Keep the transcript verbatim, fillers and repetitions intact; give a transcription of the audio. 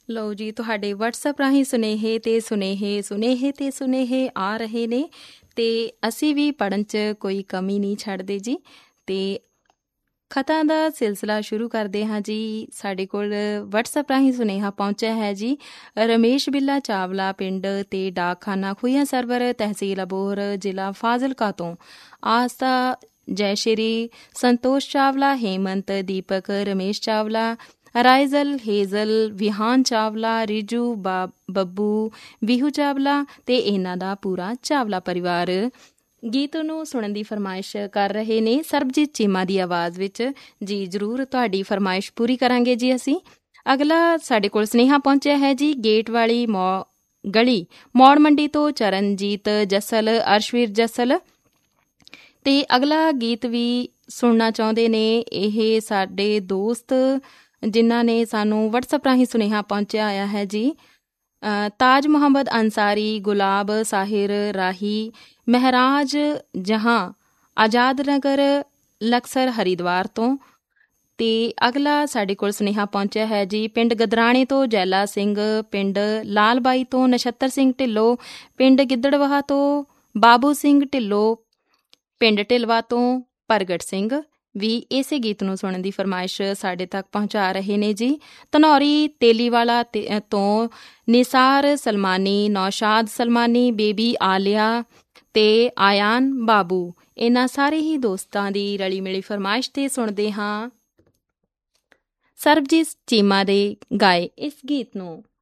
ਲਓ ਜੀ, ਤੁਹਾਡੇ ਵਟਸਐਪ ਰਾਹੀਂ ਸੁਨੇਹੇ ਤੇ ਸੁਨੇਹੇ ਸੁਨੇਹੇ ਤੇ ਸੁਨੇਹੇ ਆ ਰਹੇ ਨੇ ਅਤੇ ਅਸੀਂ ਵੀ ਪੜ੍ਹਨ 'ਚ ਕੋਈ ਕਮੀ ਨਹੀਂ ਛੱਡਦੇ ਜੀ। ਅਤੇ ਖਤਾਂ ਦਾ ਸਿਲਸਿਲਾ ਸ਼ੁਰੂ ਕਰਦੇ ਹਾਂ ਜੀ। ਸਾਡੇ ਕੋਲ ਵਟਸਐਪ ਰਾਹੀਂ ਸੁਨੇਹਾ ਪਹੁੰਚਿਆ ਹੈ ਜੀ। ਰਮੇਸ਼ ਬਿੱਲਾ ਚਾਵਲਾ ਪਿੰਡ ਤੇ ਡਾਕਖਾਨਾ ਖੂਹੀਆਂ ਸਰਵਰ, ਤਹਿਸੀਲ ਅਬੋਹਰ, ਜ਼ਿਲ੍ਹਾ ਫਾਜ਼ਿਲਕਾ ਤੋਂ ਆਸਥਾ, ਜੈ ਸ਼੍ਰੀ, ਸੰਤੋਸ਼ ਚਾਵਲਾ, ਹੇਮੰਤ, ਦੀਪਕ, ਰਮੇਸ਼ ਚਾਵਲਾ, ਰਾਈਜ਼ਲ, ਹੇਜ਼ਲ, ਵਿਹਾਨ ਚਾਵਲਾ, ਰਿਜੂ, ਬਾ ਬੱਬੂ, ਵੀਹੂ ਚਾਵਲਾ ਅਤੇ ਇਹਨਾਂ ਦਾ ਪੂਰਾ ਚਾਵਲਾ ਪਰਿਵਾਰ ਗੀਤ ਨੂੰ ਸੁਣਨ ਦੀ ਫਰਮਾਇਸ਼ ਕਰ ਰਹੇ ਨੇ ਸਰਬਜੀਤ ਚੀਮਾ ਦੀ ਆਵਾਜ਼ ਵਿੱਚ। ਜੀ ਜ਼ਰੂਰ, ਤੁਹਾਡੀ ਫਰਮਾਇਸ਼ ਪੂਰੀ ਕਰਾਂਗੇ ਜੀ ਅਸੀਂ। ਅਗਲਾ ਸਾਡੇ ਕੋਲ ਸੁਨੇਹਾ ਪਹੁੰਚਿਆ ਹੈ ਜੀ। ਗੇਟ ਵਾਲੀ ਮੋ ਗਲੀ ਮੌੜ ਮੰਡੀ ਤੋਂ ਚਰਨਜੀਤ ਜੱਸਲ, ਅਰਸ਼ਵੀਰ ਜੱਸਲ ਅਤੇ ਅਗਲਾ ਗੀਤ ਵੀ ਸੁਣਨਾ ਚਾਹੁੰਦੇ ਨੇ ਇਹ ਸਾਡੇ ਦੋਸਤ ਜਿਨ੍ਹਾਂ ਨੇ ਸਾਨੂੰ ਵਟਸਐਪ ਰਾਹੀਂ ਸੁਨੇਹਾ ਪਹੁੰਚਿਆ ਆਇਆ ਹੈ ਜੀ। ਤਾਜ ਮੁਹੰਮਦ ਅੰਸਾਰੀ, ਗੁਲਾਬ ਸਾਹਿਰ ਰਾਹੀ, ਮਹਿਰਾਜ ਜਹਾਂ, ਆਜ਼ਾਦ ਨਗਰ, ਲਕਸਰ, ਹਰਿਦੁਆਰ ਤੋਂ। ਅਤੇ ਅਗਲਾ ਸਾਡੇ ਕੋਲ ਸੁਨੇਹਾ ਪਹੁੰਚਿਆ ਹੈ ਜੀ ਪਿੰਡ ਗਦਰਾਣੇ ਤੋਂ ਜੈਲਾ ਸਿੰਘ, ਪਿੰਡ ਲਾਲ ਬਾਈ ਤੋਂ ਨਛੱਤਰ ਸਿੰਘ ਢਿੱਲੋਂ, ਪਿੰਡ ਗਿੱਦੜਵਾਹਾ ਤੋਂ ਬਾਬੂ ਸਿੰਘ ਢਿੱਲੋਂ, ਪਿੰਡ ਢਿਲਵਾ ਤੋਂ ਪ੍ਰਗਟ ਸਿੰਘ ਵੀ ਇਸੇ ਗੀਤ ਨੂੰ ਸੁਣਨ ਦੀ ਫਰਮਾਇਸ਼ ਸਾਡੇ ਤੱਕ ਪਹੁੰਚਾ ਰਹੇ ਨੇ ਜੀ। ਧਨੌਰੀ ਤੇਲੀਵਾਲਾ ਤੋਂ ਨਿਸਾਰ ਸਲਮਾਨੀ, ਨੌਸ਼ਾਦ ਸਲਮਾਨੀ, ਬੇਬੀ ਆਲਿਆ ਅਤੇ ਆਯਾਨ ਬਾਬੂ, ਇਹਨਾਂ ਸਾਰੇ ਹੀ ਦੋਸਤਾਂ ਦੀ ਰਲੀ ਮਿਲੀ ਫਰਮਾਇਸ਼ 'ਤੇ ਸੁਣਦੇ ਹਾਂ ਸਰਬਜੀਤ ਚੀਮਾ ਦੇ ਗਾਏ ਇਸ ਗੀਤ ਨੂੰ।